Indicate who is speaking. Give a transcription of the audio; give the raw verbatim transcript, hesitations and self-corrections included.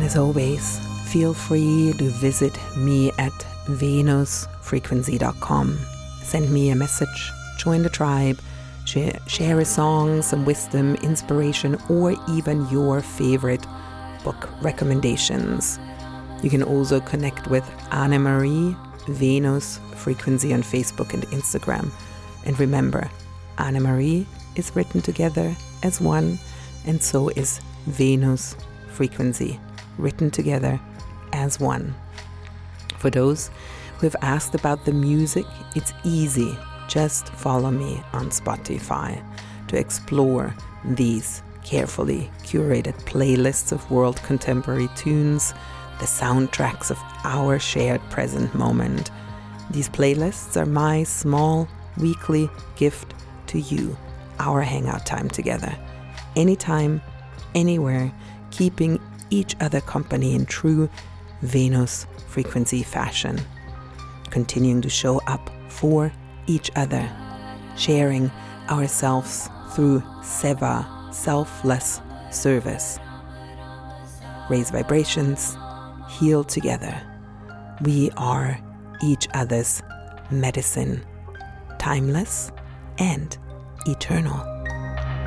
Speaker 1: And as always, feel free to visit me at venus frequency dot com. Send me a message, join the tribe, share, share a song, some wisdom, inspiration, or even your favorite book recommendations. You can also connect with Annemarie Venus Frequency on Facebook and Instagram. And remember, Annemarie is written together as one, and so is Venus Frequency, written together as one. For those who have asked about the music, it's easy. Just follow me on Spotify to explore these carefully curated playlists of world contemporary tunes, the soundtracks of our shared present moment. These playlists are my small weekly gift to you, our hangout time together. Anytime, anywhere, keeping each other company in true Venus frequency fashion. Continuing to show up for each other, sharing ourselves through seva, selfless service. Raise vibrations, heal together. We are each other's medicine, timeless and eternal.